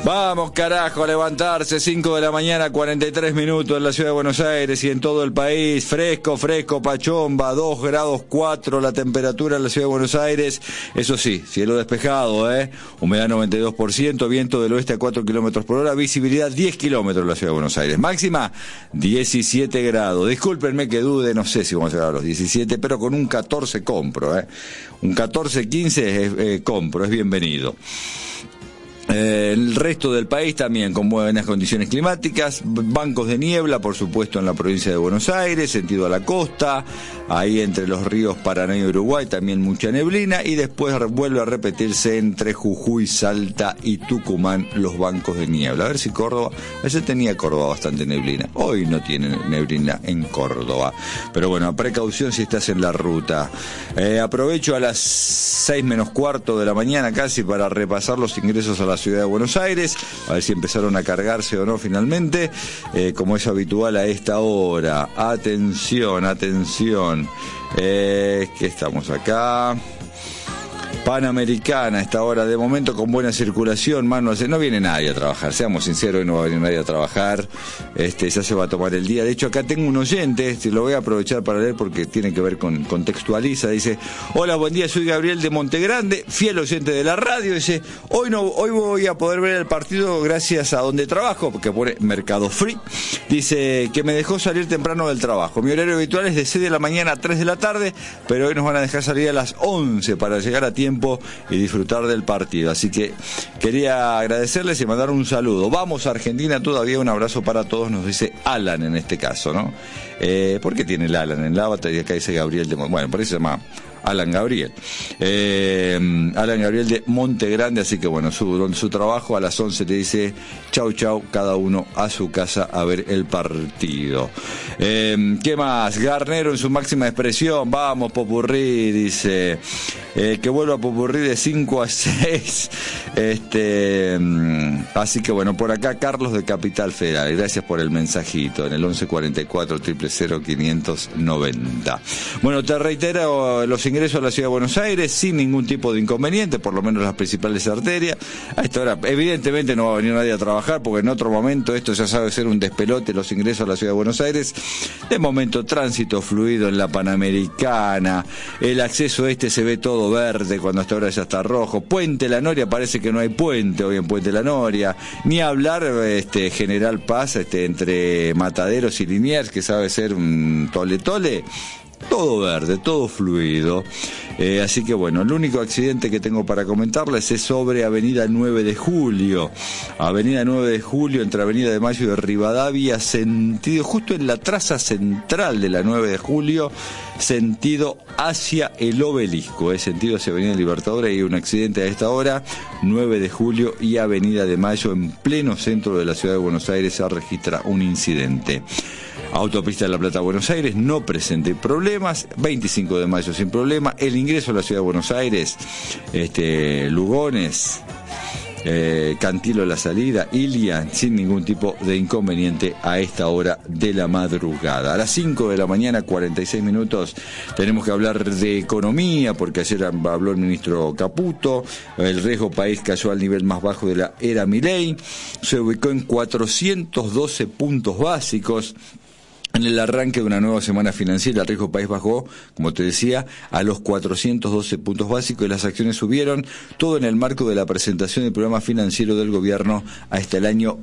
Vamos, carajo, a levantarse. 5 de la mañana, 43 minutos en la ciudad de Buenos Aires y en todo el país. Fresco, Pachomba, 2 grados 4 la temperatura en la ciudad de Buenos Aires. Eso sí, cielo despejado, humedad 92%, viento del oeste a 4 kilómetros por hora, visibilidad 10 kilómetros en la ciudad de Buenos Aires. Máxima 17 grados. Discúlpenme que dude, no sé si vamos a llegar a los 17, pero con un 14 compro, Un 14-15 compro, es bienvenido. El resto del país también con buenas condiciones climáticas, bancos de niebla, por supuesto, en la provincia de Buenos Aires, sentido a la costa, ahí entre los ríos Paraná y Uruguay también mucha neblina, y después vuelve a repetirse entre Jujuy, Salta y Tucumán los bancos de niebla. A ver si Córdoba, ayer tenía Córdoba bastante neblina, hoy no tiene neblina en Córdoba, pero bueno, a precaución si estás en la ruta. Aprovecho a las 6 menos cuarto de la mañana casi para repasar los ingresos a la ciudad de Buenos Aires, a ver si empezaron a cargarse o no finalmente, como es habitual a esta hora. Atención, que estamos acá. Panamericana, a esta hora de momento con buena circulación, no viene nadie a trabajar, seamos sinceros, hoy no va a venir nadie a trabajar, ya se va a tomar el día. De hecho, acá tengo un oyente, lo voy a aprovechar para leer porque tiene que ver con contextualiza. Dice: hola, buen día, soy Gabriel de Montegrande, fiel oyente de la radio. Dice: hoy voy a poder ver el partido gracias a donde trabajo, porque pone Mercado Free. Dice que me dejó salir temprano del trabajo, mi horario habitual es de 6 de la mañana a 3 de la tarde, pero hoy nos van a dejar salir a las 11 para llegar a tiempo y disfrutar del partido. Así que quería agradecerles y mandar un saludo. Vamos a Argentina todavía, un abrazo para todos, nos dice Alan en este caso, ¿no? ¿Por qué tiene el Alan en la avatar y acá dice Gabriel de Bueno, por eso se llama Alan Gabriel. Alan Gabriel de Montegrande, así que bueno, su trabajo a las 11 le dice chau, cada uno a su casa a ver el partido. ¿Qué más? Garnero en su máxima expresión, vamos Popurrí, dice, que vuelva Popurrí de 5 a 6. Así que bueno, por acá Carlos de Capital Federal, gracias por el mensajito en el 1144 000 590. Bueno, te reitero los ingresos a la ciudad de Buenos Aires sin ningún tipo de inconveniente, por lo menos las principales arterias. A esta hora evidentemente no va a venir nadie a trabajar porque en otro momento esto ya sabe ser un despelote, los ingresos a la ciudad de Buenos Aires. De momento tránsito fluido en la Panamericana, el acceso se ve todo verde cuando hasta ahora ya está rojo. Puente La Noria, parece que no hay puente hoy en Puente La Noria, ni hablar General Paz entre Mataderos y Liniers, que sabe ser un tole, todo verde, todo fluido. Así que bueno, el único accidente que tengo para comentarles es sobre Avenida 9 de Julio. Avenida 9 de Julio, entre Avenida de Mayo y Rivadavia, sentido, justo en la traza central de la 9 de Julio, sentido hacia el Obelisco, sentido hacia Avenida Libertadora. Hay un accidente a esta hora, 9 de Julio y Avenida de Mayo, en pleno centro de la ciudad de Buenos Aires, se registra un incidente. Autopista de La Plata, Buenos Aires, no presente problemas. 25 de mayo sin problema. El ingreso a la ciudad de Buenos Aires, Lugones, Cantilo la salida, Ilia, sin ningún tipo de inconveniente a esta hora de la madrugada. A las 5 de la mañana, 46 minutos, tenemos que hablar de economía, porque ayer habló el ministro Caputo. El riesgo país cayó al nivel más bajo de la era Milei, se ubicó en 412 puntos básicos. En el arranque de una nueva semana financiera, el riesgo país bajó, como te decía, a los 412 puntos básicos y las acciones subieron, todo en el marco de la presentación del programa financiero del gobierno hasta el año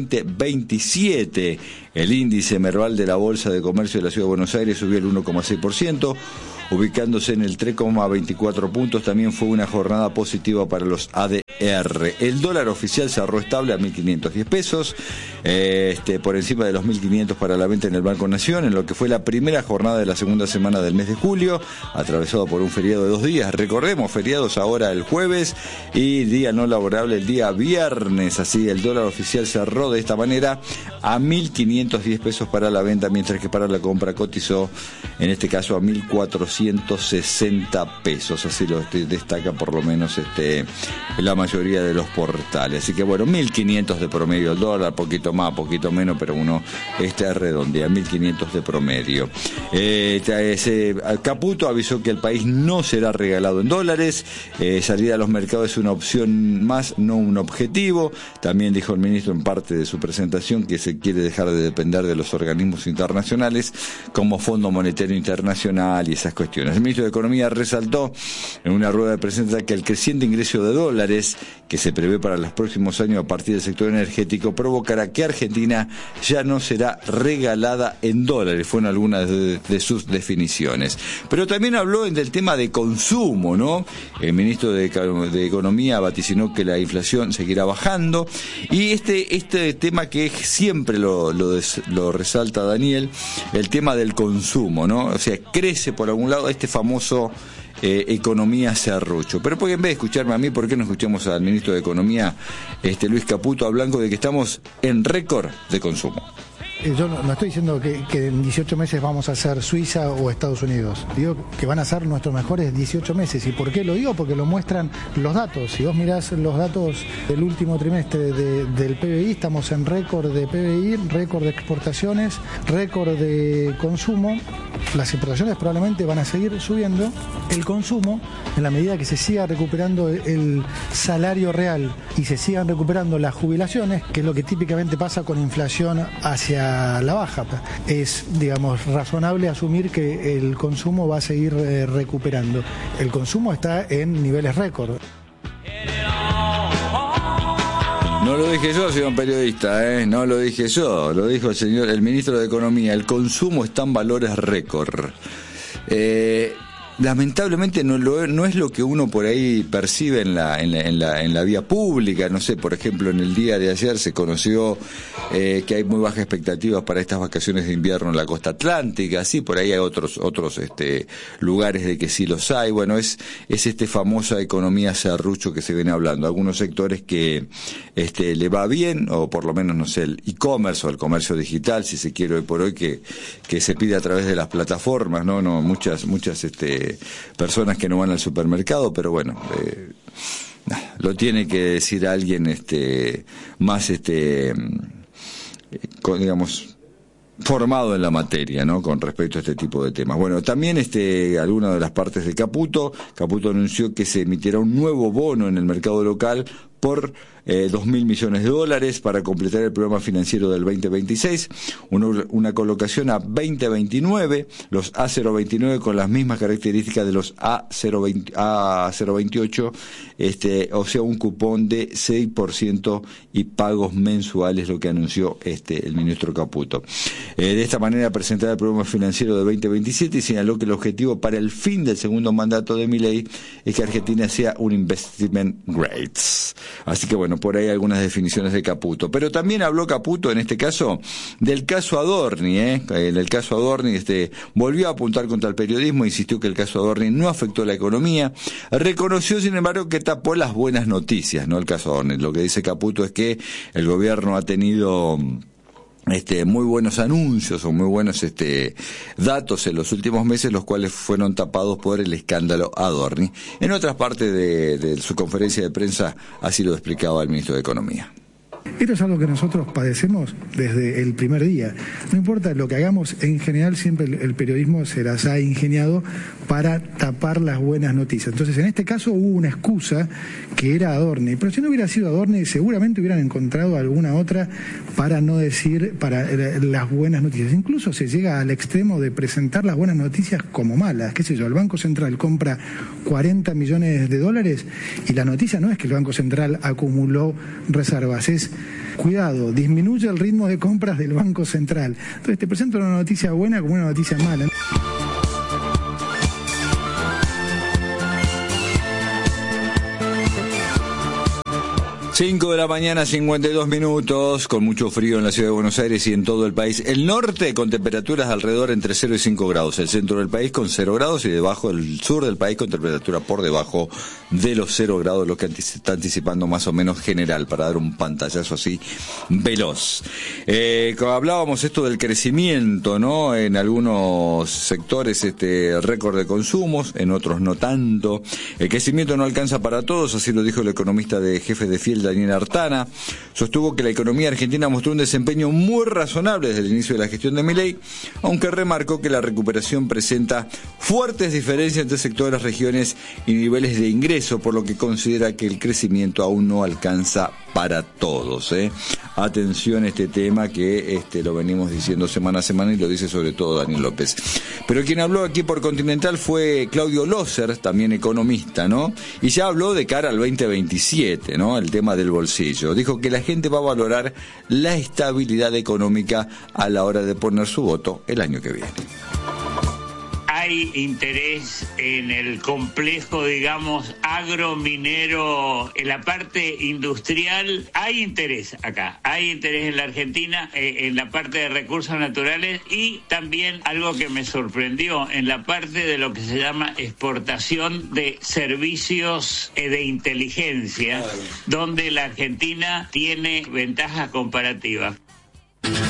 2027. El índice Merval de la Bolsa de Comercio de la Ciudad de Buenos Aires subió el 1,6%, ubicándose en el 3,24 puntos. También fue una jornada positiva para los ADR. El dólar oficial cerró estable a 1.510 pesos, por encima de los 1.500 para la venta en el Banco Nación, en lo que fue la primera jornada de la segunda semana del mes de julio, atravesado por un feriado de 2 días. Recordemos, feriados ahora el jueves y día no laborable el día viernes. Así, el dólar oficial cerró de esta manera a 1.510 pesos para la venta, mientras que para la compra cotizó, en este caso, a 1.460 pesos. Así lo destaca por lo menos la mayoría mayoría de los portales. Así que bueno, 1.500 de promedio el dólar, poquito más, poquito menos, pero uno redondea, 1.500 de promedio. Caputo avisó que el país no será regalado en dólares, salir a los mercados es una opción más, no un objetivo. También dijo el ministro en parte de su presentación que se quiere dejar de depender de los organismos internacionales como Fondo Monetario Internacional y esas cuestiones. El ministro de Economía resaltó en una rueda de prensa que el creciente ingreso de dólares que se prevé para los próximos años a partir del sector energético provocará que Argentina ya no será regalada en dólares, fueron algunas de sus definiciones. Pero también habló del tema de consumo, ¿no? El ministro de Economía vaticinó que la inflación seguirá bajando, y este tema que siempre lo resalta Daniel, el tema del consumo, ¿no? O sea, crece por algún lado este famoso economía serrucho. Pero porque en vez de escucharme a mí, ¿por qué no escuchamos al ministro de Economía, Luis Caputo, hablando de que estamos en récord de consumo? Yo no estoy diciendo que en 18 meses vamos a ser Suiza o Estados Unidos. Digo que van a ser nuestros mejores 18 meses. ¿Y por qué lo digo? Porque lo muestran los datos. Si vos mirás los datos del último trimestre del PBI, estamos en récord de PBI, récord de exportaciones, récord de consumo. Las exportaciones probablemente van a seguir subiendo. El consumo, en la medida que se siga recuperando el salario real y se sigan recuperando las jubilaciones, que es lo que típicamente pasa con inflación hacia la baja, es, digamos, razonable asumir que el consumo va a seguir recuperando. El consumo está en niveles récord. No lo dije yo, señor periodista, no lo dije yo, lo dijo el ministro de Economía. El consumo está en valores récord. Lamentablemente no es lo que uno por ahí percibe en la vía pública. No sé, por ejemplo, en el día de ayer se conoció que hay muy bajas expectativas para estas vacaciones de invierno en la costa atlántica. Sí, por ahí hay otros lugares de que sí los hay. Bueno, es famosa economía serrucho que se viene hablando. Algunos sectores que le va bien, o por lo menos, no sé, el e-commerce o el comercio digital, si se quiere hoy por hoy, que se pide a través de las plataformas, no muchas personas que no van al supermercado, pero bueno, lo tiene que decir alguien más digamos, formado en la materia, ¿no? Con respecto a este tipo de temas. Bueno, también alguna de las partes de Caputo anunció que se emitirá un nuevo bono en el mercado local por 2.000 millones de dólares para completar el programa financiero del 2026, una colocación a 2029, los A029 con las mismas características de los A028, o sea, un cupón de 6% y pagos mensuales, lo que anunció el ministro Caputo. De esta manera presentará el programa financiero del 2027 y señaló que el objetivo para el fin del segundo mandato de Milei es que Argentina sea un investment grade. Así que bueno, por ahí algunas definiciones de Caputo. Pero también habló Caputo, en este caso, del caso Adorni. En el caso Adorni volvió a apuntar contra el periodismo, insistió que el caso Adorni no afectó la economía. Reconoció, sin embargo, que tapó las buenas noticias, ¿no? El caso Adorni. Lo que dice Caputo es que el gobierno ha tenido muy buenos anuncios o muy buenos datos en los últimos meses, los cuales fueron tapados por el escándalo Adorni. En otras partes de su conferencia de prensa así lo explicaba el ministro de Economía. Esto es algo que nosotros padecemos desde el primer día. No importa lo que hagamos, en general siempre el periodismo se las ha ingeniado para tapar las buenas noticias. Entonces, en este caso hubo una excusa que era Adorni, pero si no hubiera sido Adorni, seguramente hubieran encontrado alguna otra para no decir para las buenas noticias. Incluso se llega al extremo de presentar las buenas noticias como malas. ¿Qué sé yo? El Banco Central compra 40 millones de dólares y la noticia no es que el Banco Central acumuló reservas, es cuidado, disminuye el ritmo de compras del Banco Central. Entonces te presento una noticia buena como una noticia mala. 5 de la mañana, 52 minutos, con mucho frío en la ciudad de Buenos Aires y en todo el país. El norte con temperaturas alrededor entre 0 y 5 grados. El centro del país con 0 grados y debajo el sur del país con temperatura por debajo de los 0 grados, lo que está anticipando más o menos general, para dar un pantallazo así veloz. Hablábamos esto del crecimiento, ¿no? En algunos sectores récord de consumos, en otros no tanto. El crecimiento no alcanza para todos, así lo dijo el economista de jefe de Fiel, Daniel Artana. Sostuvo que la economía argentina mostró un desempeño muy razonable desde el inicio de la gestión de Milei, aunque remarcó que la recuperación presenta fuertes diferencias entre sectores, regiones y niveles de ingreso, por lo que considera que el crecimiento aún no alcanza para todos. Atención a este tema que lo venimos diciendo semana a semana y lo dice sobre todo Daniel López. Pero quien habló aquí por Continental fue Claudio Loser, también economista, ¿no? Y ya habló de cara al 2027, ¿no? El tema del bolsillo. Dijo que la gente va a valorar la estabilidad económica a la hora de poner su voto el año que viene. Hay interés en el complejo, digamos, agrominero, en la parte industrial. Hay interés acá, hay interés en la Argentina, en la parte de recursos naturales, y también algo que me sorprendió, en la parte de lo que se llama exportación de servicios de inteligencia, donde la Argentina tiene ventajas comparativas.